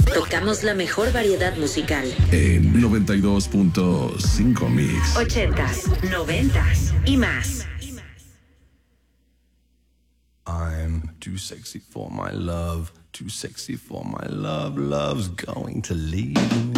Tocamos la mejor variedad musical. En 92.5 Mix. 80s, 90s y más. I'm too sexy for my love, too sexy for my love. Love's going to leave me.